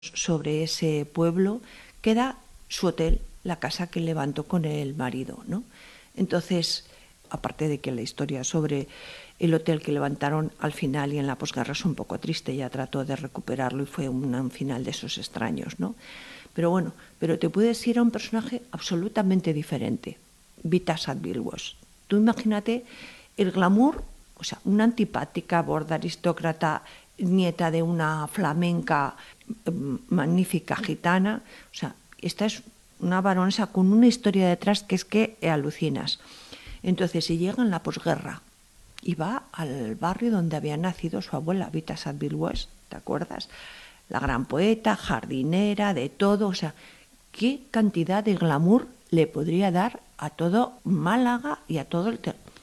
sobre ese pueblo queda su hotel, la casa que levantó con el marido, ¿no? Entonces, aparte de que la historia sobre el hotel que levantaron al final y en la posguerra es un poco triste, ella trató de recuperarlo y fue un final de esos extraños, ¿no? Pero bueno, pero te puedes ir a un personaje absolutamente diferente, Vita Sackville West. Tú imagínate el glamour, o sea, una antipática, borda aristócrata, nieta de una flamenca magnífica gitana, o sea, esta es una baronesa con una historia detrás que es que alucinas. Entonces, si llega en la posguerra y va al barrio donde había nacido su abuela, Vita Sackville West, ¿te acuerdas? La gran poeta, jardinera, de todo, o sea, qué cantidad de glamour le podría dar a todo Málaga y a todo el...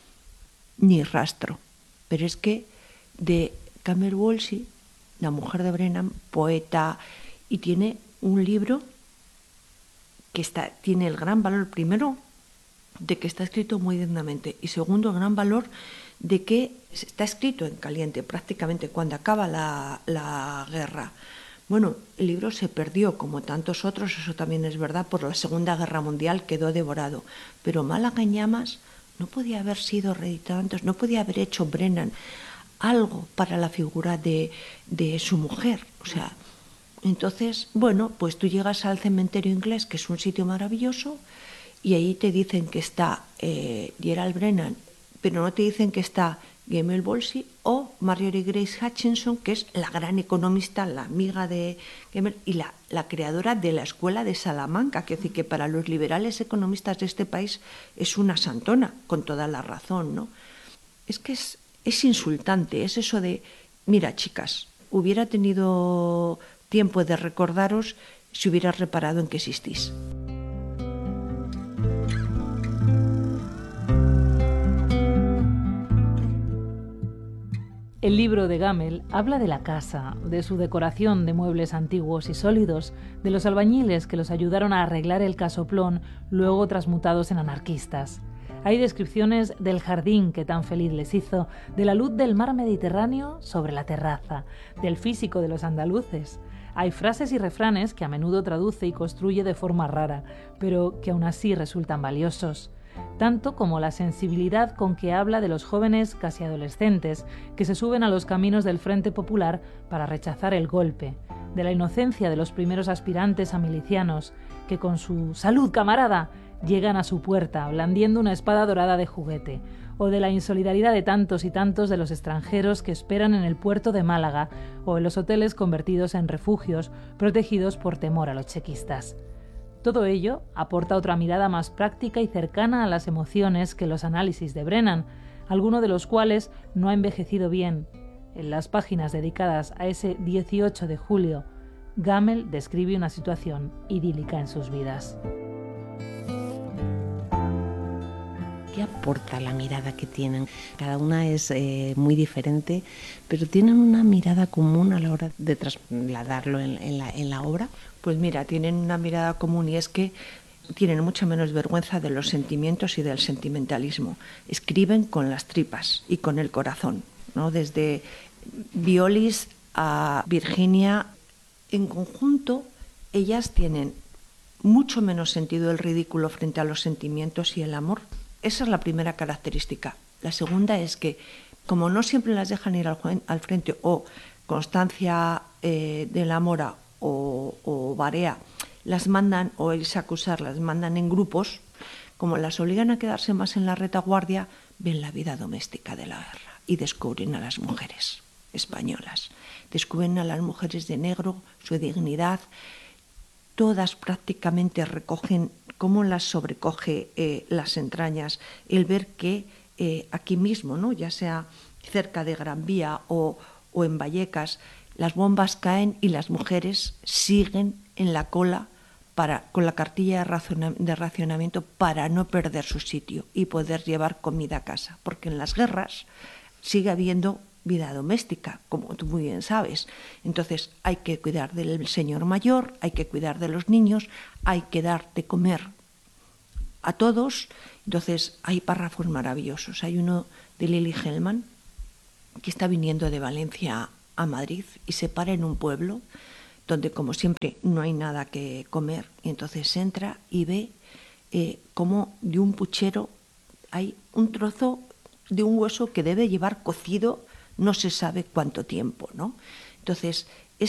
Ni rastro. Pero es que de Camel Woolsey, la mujer de Brennan, poeta, y tiene un libro que tiene el gran valor, primero, de que está escrito muy dignamente, y segundo, el gran valor de que está escrito en caliente, prácticamente cuando acaba la guerra. Bueno, el libro se perdió, como tantos otros, eso también es verdad, por la Segunda Guerra Mundial quedó devorado, pero Málaga en llamas no podía haber sido reeditado antes, no podía haber hecho Brennan algo para la figura de su mujer, o sea, entonces, bueno, pues tú llegas al cementerio inglés, que es un sitio maravilloso, y ahí te dicen que está Gerald Brennan, pero no te dicen que está Camel Woolsey o Marjorie Grace Hutchinson, que es la gran economista, la amiga de Camel y la creadora de la Escuela de Salamanca, que decir que para los liberales economistas de este país es una santona, con toda la razón, ¿no? Es que es insultante, es eso de, mira, chicas, hubiera tenido tiempo de recordaros si hubieras reparado en que existís. El libro de Gamel habla de la casa, de su decoración de muebles antiguos y sólidos, de los albañiles que los ayudaron a arreglar el casoplón, luego transmutados en anarquistas. Hay descripciones del jardín que tan feliz les hizo, de la luz del mar Mediterráneo sobre la terraza, del físico de los andaluces. Hay frases y refranes que a menudo traduce y construye de forma rara, pero que aún así resultan valiosos. Tanto como la sensibilidad con que habla de los jóvenes casi adolescentes que se suben a los caminos del Frente Popular para rechazar el golpe, de la inocencia de los primeros aspirantes a milicianos que con su «¡Salud, camarada!» llegan a su puerta blandiendo una espada dorada de juguete, o de la insolidaridad de tantos y tantos de los extranjeros que esperan en el puerto de Málaga o en los hoteles convertidos en refugios protegidos por temor a los chequistas. Todo ello aporta otra mirada más práctica y cercana a las emociones que los análisis de Brennan, alguno de los cuales no ha envejecido bien. En las páginas dedicadas a ese 18 de julio, Gamel describe una situación idílica en sus vidas. ¿Qué aporta la mirada que tienen? Cada una es muy diferente, pero tienen una mirada común a la hora de trasladarlo en la obra. Pues mira, tienen una mirada común y es que tienen mucha menos vergüenza de los sentimientos y del sentimentalismo. Escriben con las tripas y con el corazón, ¿no? Desde Violis a Virginia, en conjunto, ellas tienen mucho menos sentido del ridículo frente a los sentimientos y el amor. Esa es la primera característica. La segunda es que, como no siempre las dejan ir al frente, o Constancia de la Mora o Barea las mandan, o Elsa Cussart las mandan en grupos, como las obligan a quedarse más en la retaguardia, ven la vida doméstica de la guerra y descubren a las mujeres españolas, descubren a las mujeres de negro, su dignidad. Todas prácticamente recogen cómo las sobrecoge las entrañas, el ver que aquí mismo, ¿no? Ya sea cerca de Gran Vía o en Vallecas, las bombas caen y las mujeres siguen en la cola con la cartilla de racionamiento para no perder su sitio y poder llevar comida a casa, porque en las guerras sigue habiendo vida doméstica, como tú muy bien sabes. Entonces hay que cuidar del señor mayor, hay que cuidar de los niños, hay que dar de comer a todos. Entonces hay párrafos maravillosos. Hay uno de Lili Hellman que está viniendo de Valencia a Madrid y se para en un pueblo donde como siempre no hay nada que comer, y entonces entra y ve como de un puchero hay un trozo de un hueso que debe llevar cocido no se sabe cuánto tiempo, ¿no? Entonces,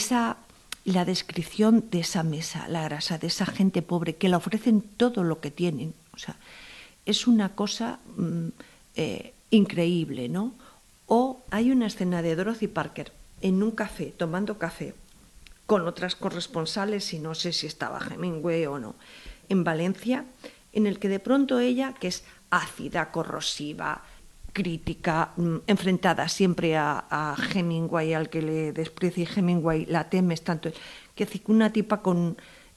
la descripción de esa mesa, la grasa, de esa gente pobre que le ofrecen todo lo que tienen, o sea, es una cosa increíble, ¿no? O hay una escena de Dorothy Parker en un café, tomando café, con otras corresponsales, y no sé si estaba Hemingway o no, en Valencia, en el que de pronto ella, que es ácida, corrosiva, crítica, enfrentada siempre a Hemingway, al que le desprecia, y Hemingway la temes tanto, que es una tipa con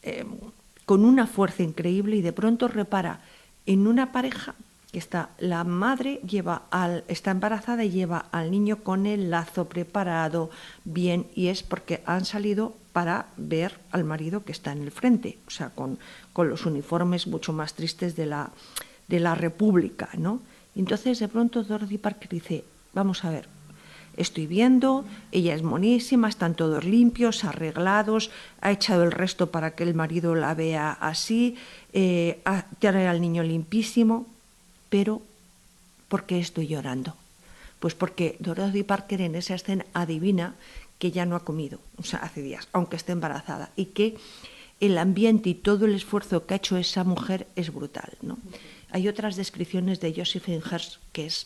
una fuerza increíble, y de pronto repara en una pareja que la madre está embarazada y lleva al niño con el lazo preparado bien, y es porque han salido para ver al marido que está en el frente, o sea, con los uniformes mucho más tristes de la República, ¿no? Entonces de pronto Dorothy Parker dice, vamos a ver, estoy viendo, ella es monísima, están todos limpios, arreglados, ha echado el resto para que el marido la vea así, tiene al niño limpísimo, pero ¿por qué estoy llorando? Pues porque Dorothy Parker en esa escena adivina que ya no ha comido, o sea, hace días, aunque esté embarazada, y que el ambiente y todo el esfuerzo que ha hecho esa mujer es brutal, ¿no? Hay otras descripciones de Josephine Hearst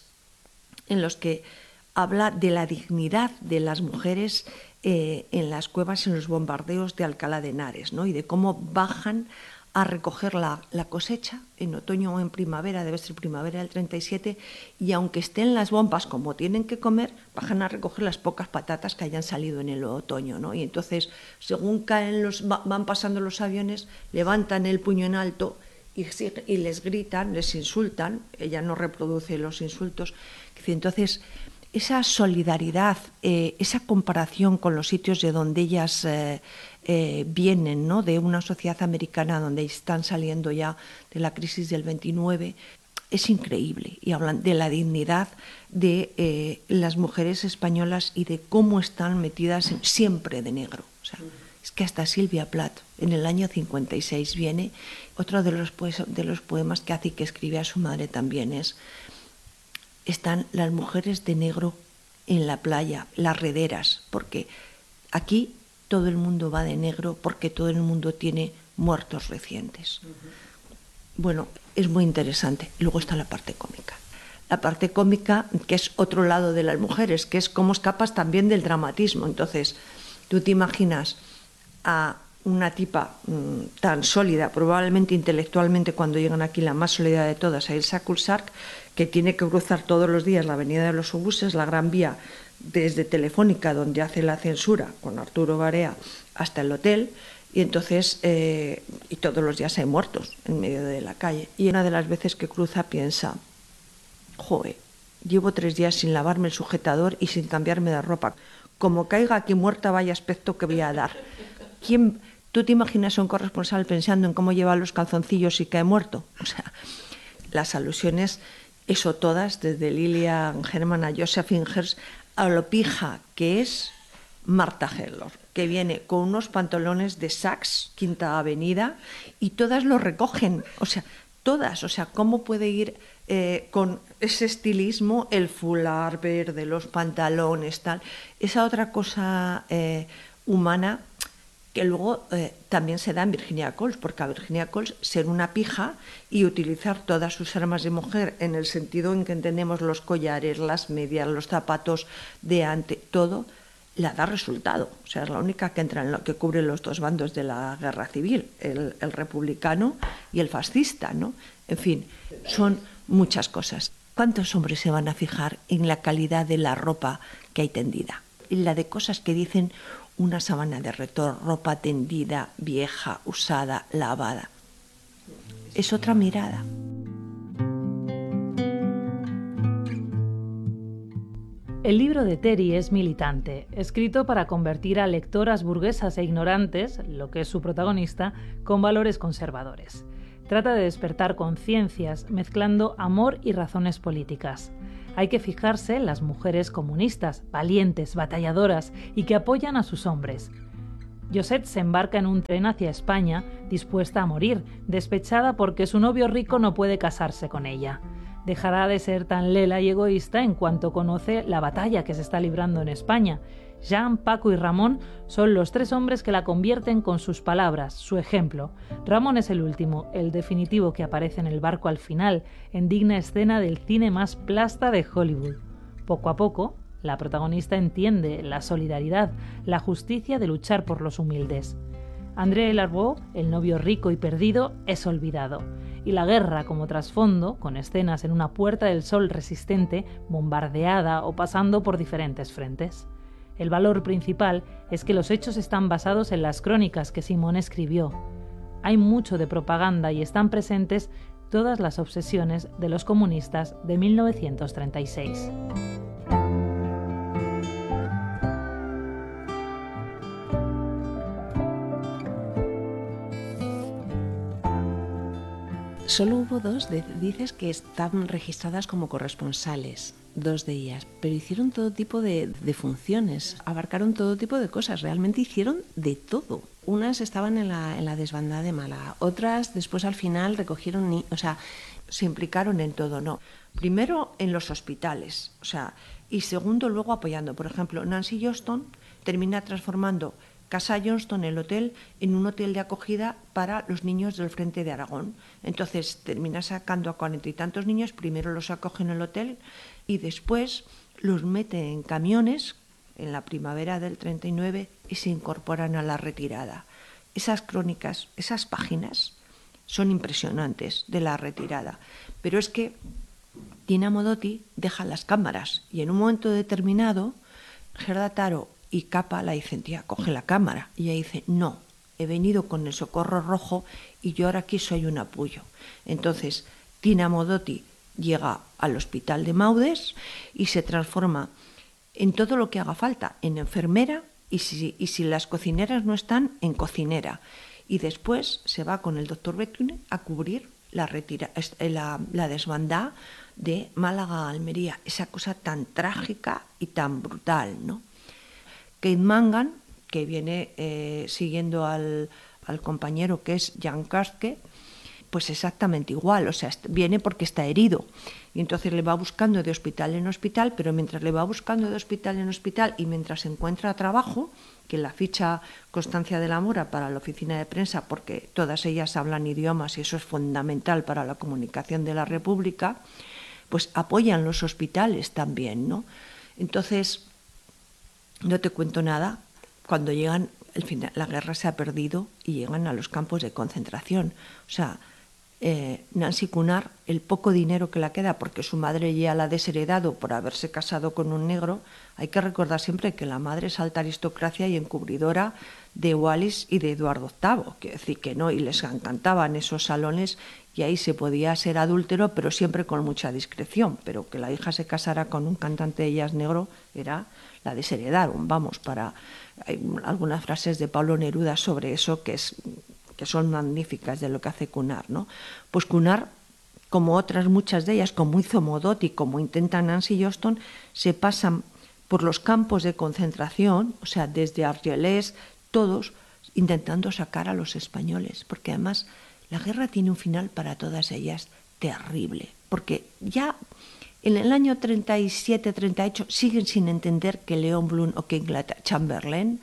en los que habla de la dignidad de las mujeres en las cuevas, en los bombardeos de Alcalá de Henares, ¿no? Y de cómo bajan a recoger la cosecha en otoño o en primavera, debe ser primavera del 37, y aunque estén las bombas como tienen que comer, bajan a recoger las pocas patatas que hayan salido en el otoño, ¿no? Y entonces, según van pasando los aviones, levantan el puño en alto y les gritan, les insultan, ella no reproduce los insultos. Entonces, esa solidaridad, esa comparación con los sitios de donde ellas vienen, ¿no? De una sociedad americana donde están saliendo ya de la crisis del 29, es increíble. Y hablan de la dignidad de las mujeres españolas y de cómo están metidas siempre de negro. O sea, es que hasta Silvia Plath, en el año 56 viene, otro de los poemas que hace y que escribe a su madre también están las mujeres de negro en la playa, las rederas, porque aquí todo el mundo va de negro porque todo el mundo tiene muertos recientes. Bueno, es muy interesante. Luego está la parte cómica. La parte cómica, que es otro lado de las mujeres, que es cómo escapas también del dramatismo. Entonces, tú te imaginas a una tipa tan sólida, probablemente intelectualmente cuando llegan aquí la más sólida de todas, a Elsa Cusack, que tiene que cruzar todos los días la avenida de los Obuses, la Gran Vía, desde Telefónica, donde hace la censura con Arturo Barea, hasta el hotel, y entonces y todos los días hay muertos en medio de la calle. Y una de las veces que cruza piensa, joe, llevo 3 días sin lavarme el sujetador y sin cambiarme de ropa. Como caiga aquí muerta, vaya aspecto que voy a dar. ¿Tú te imaginas a un corresponsal pensando en cómo lleva los calzoncillos y cae muerto? O sea, las alusiones, eso todas, desde Lillian Herman a Josephine Hearst, a lo pija que es Martha Hellor, que viene con unos pantalones de Saks, Quinta Avenida, y todas lo recogen, o sea, todas, o sea, ¿cómo puede ir con ese estilismo, el fular verde, los pantalones, tal? Esa otra cosa humana que luego también se da en Virginia Coles, porque a Virginia Coles ser una pija y utilizar todas sus armas de mujer en el sentido en que entendemos los collares, las medias, los zapatos de ante, todo, la da resultado. O sea, es la única que entra en lo que cubre los dos bandos de la guerra civil, el republicano y el fascista, ¿no? En fin, son muchas cosas. ¿Cuántos hombres se van a fijar en la calidad de la ropa que hay tendida? Y la de cosas que dicen una sábana de retor, ropa tendida, vieja, usada, lavada. Es otra mirada. El libro de Terry es militante, escrito para convertir a lectoras burguesas e ignorantes, lo que es su protagonista, con valores conservadores. Trata de despertar conciencias mezclando amor y razones políticas. Hay que fijarse en las mujeres comunistas, valientes, batalladoras y que apoyan a sus hombres. Josette se embarca en un tren hacia España, dispuesta a morir, despechada porque su novio rico no puede casarse con ella. Dejará de ser tan lela y egoísta en cuanto conoce la batalla que se está librando en España. Jean, Paco y Ramón son los 3 hombres que la convierten con sus palabras, su ejemplo. Ramón es el último, el definitivo que aparece en el barco al final, en digna escena del cine más plasta de Hollywood. Poco a poco, la protagonista entiende la solidaridad, la justicia de luchar por los humildes. André Larbeau, el novio rico y perdido, es olvidado. Y la guerra como trasfondo, con escenas en una Puerta del Sol resistente, bombardeada o pasando por diferentes frentes. El valor principal es que los hechos están basados en las crónicas que Simone escribió. Hay mucho de propaganda y están presentes todas las obsesiones de los comunistas de 1936. Solo hubo 2, dices, que están registradas como corresponsales, 2 de ellas, pero hicieron todo tipo de funciones, abarcaron todo tipo de cosas, realmente hicieron de todo. Unas estaban en la desbandada de Málaga, otras después al final recogieron, se implicaron en todo, ¿no? Primero en los hospitales, y segundo luego apoyando. Por ejemplo, Nancy Johnston termina transformando Casa Johnston, el hotel, en un hotel de acogida para los niños del Frente de Aragón. Entonces termina sacando a 40 y tantos niños, primero los acoge en el hotel y después los mete en camiones en la primavera del 39 y se incorporan a la retirada. Esas crónicas, esas páginas son impresionantes de la retirada, pero es que Tina Modotti deja las cámaras y en un momento determinado Gerda Taro y Capa la dicen, tía, coge la cámara. Y ella dice, no, he venido con el Socorro Rojo y yo ahora aquí soy un apoyo. Entonces, Tina Modotti llega al hospital de Maudes y se transforma en todo lo que haga falta, en enfermera y si las cocineras no están, en cocinera. Y después se va con el doctor Bethune a cubrir la desbandada de Málaga a Almería, esa cosa tan trágica y tan brutal, ¿no? Kate Mangan, que viene siguiendo al compañero que es Jan Karske, pues exactamente igual, viene porque está herido y entonces le va buscando de hospital en hospital, pero mientras le va buscando de hospital en hospital y mientras encuentra trabajo, que la ficha Constancia de la Mora para la oficina de prensa, porque todas ellas hablan idiomas y eso es fundamental para la comunicación de la República, pues apoyan los hospitales también, ¿no? Entonces, no te cuento nada, cuando llegan, al final, la guerra se ha perdido y llegan a los campos de concentración. Nancy Cunard, el poco dinero que le queda, porque su madre ya la ha desheredado por haberse casado con un negro, hay que recordar siempre que la madre es alta aristocracia y encubridora de Wallis y de Eduardo VIII, quiero decir que no, y les encantaban esos salones y ahí se podía ser adúltero, pero siempre con mucha discreción, pero que la hija se casara con un cantante de jazz negro era la desheredaron, hay algunas frases de Pablo Neruda sobre eso que son magníficas de lo que hace Cunard, ¿no? Pues Cunard, como otras muchas de ellas, como hizo Modotti, como intenta Nancy Johnston, se pasan por los campos de concentración, desde Argelès, todos intentando sacar a los españoles, porque además la guerra tiene un final para todas ellas terrible, porque ya en el año 37-38 siguen sin entender que Léon Blum o que Chamberlain,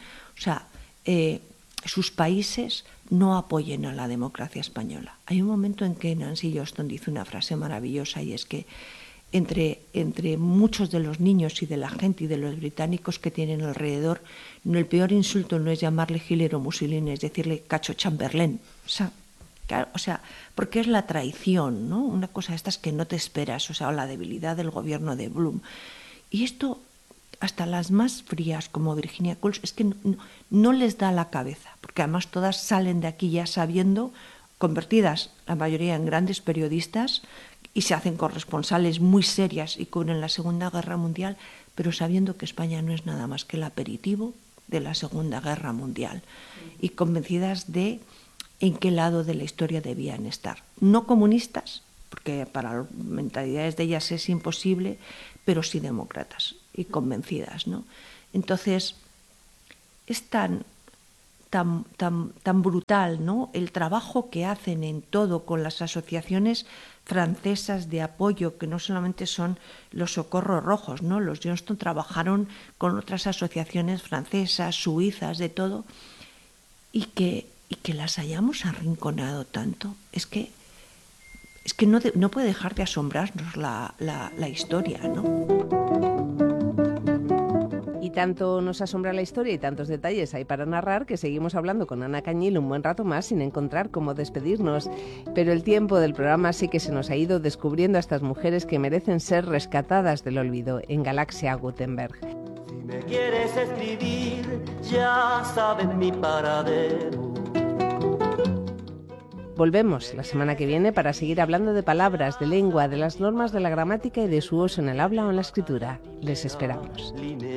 sus países no apoyen a la democracia española. Hay un momento en que Nancy Johnston dice una frase maravillosa y es que entre muchos de los niños y de la gente y de los británicos que tienen alrededor, el peor insulto no es llamarle Hitler o Mussolini, es decirle cacho Chamberlain. Porque es la traición, ¿no? Una cosa de estas que no te esperas, o la debilidad del gobierno de Blum. Y esto, hasta las más frías como Virginia Coles, es que no les da la cabeza, porque además todas salen de aquí ya sabiendo, convertidas la mayoría en grandes periodistas, y se hacen corresponsales muy serias y cubren la Segunda Guerra Mundial, pero sabiendo que España no es nada más que el aperitivo de la Segunda Guerra Mundial, y convencidas de en qué lado de la historia debían estar. No comunistas, porque para las mentalidades de ellas es imposible, pero sí demócratas y convencidas, ¿no? Entonces, es tan tan brutal, ¿no? El trabajo que hacen en todo con las asociaciones francesas de apoyo, que no solamente son los Socorros Rojos, ¿no? Los Johnston trabajaron con otras asociaciones francesas, suizas, de todo, y que las hayamos arrinconado tanto. Es que no puede dejar de asombrarnos la historia, ¿no? Y tanto nos asombra la historia y tantos detalles hay para narrar que seguimos hablando con Ana Cañil un buen rato más sin encontrar cómo despedirnos. Pero el tiempo del programa sí que se nos ha ido descubriendo a estas mujeres que merecen ser rescatadas del olvido en Galaxia Gutenberg. Si me quieres escribir, ya saben mi paradero. Volvemos la semana que viene para seguir hablando de palabras, de lengua, de las normas de la gramática y de su uso en el habla o en la escritura. Les esperamos.